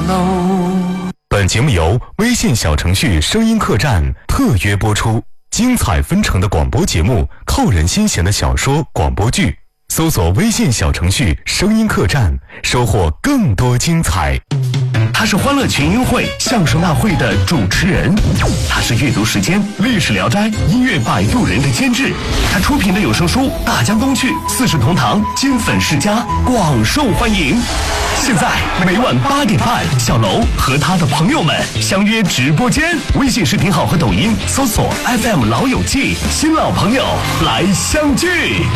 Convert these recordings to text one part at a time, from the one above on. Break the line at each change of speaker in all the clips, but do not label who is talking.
本节目由微信小程序声音客栈特约播出，精彩纷呈的广播节目，扣人心弦的小说广播剧，搜索微信小程序声音客栈，收获更多精彩。
他是欢乐群英会相声大会的主持人，他是阅读时间历史聊斋音乐摆渡人的监制，他出品的有声书大江东去四世同堂金粉世家广受欢迎。现在每晚8点半，小楼和他的朋友们相约直播间，微信视频号和抖音搜索 FM 老友记，新老朋友来相聚。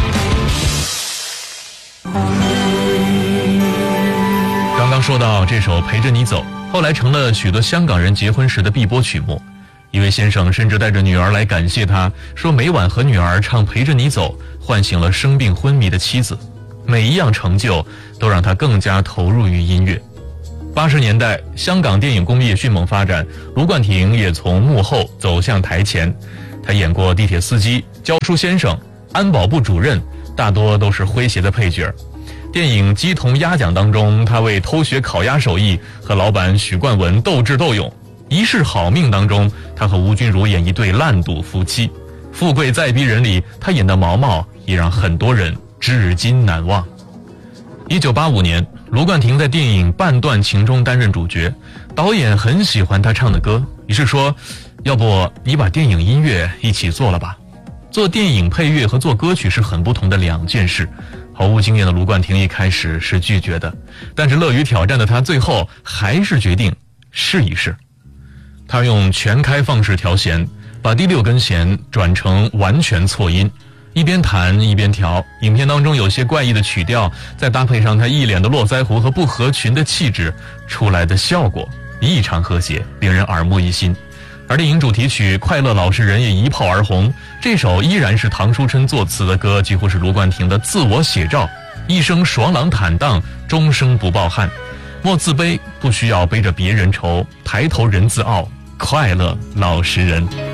刚刚说到这首《陪着你走》，后来成了许多香港人结婚时的必播曲目。一位先生甚至带着女儿来感谢他，说每晚和女儿唱《陪着你走》，唤醒了生病昏迷的妻子。每一样成就都让他更加投入于音乐。80年代，香港电影工业迅猛发展，卢冠廷也从幕后走向台前。他演过地铁司机、教书先生、安保部主任，大多都是诙谐的配角。电影《鸡同鸭讲》当中，他为偷学烤鸭手艺和老板许冠文斗智斗勇。《一世好命》当中，他和吴君如演一对烂赌夫妻。《富贵再逼人》里，他演的毛毛也让很多人至今难忘。1985年，卢冠廷在电影《半段情》中担任主角，导演很喜欢他唱的歌，于是说：“要不你把电影音乐一起做了吧？”做电影配乐和做歌曲是很不同的两件事。毫无经验的卢冠廷一开始是拒绝的，但是乐于挑战的他最后还是决定试一试。他用全开放式调弦，把第6根弦转成完全错音，一边弹一边调。影片当中有些怪异的曲调，再搭配上他一脸的络腮胡和不合群的气质，出来的效果异常和谐，令人耳目一新。而电影主题曲《快乐老实人》也一炮而红，这首依然是唐书琛作词的歌，几乎是卢冠廷的自我写照。一生爽朗坦荡，终生不抱憾，莫自卑，不需要背着别人愁，抬头人自傲，快乐老实人。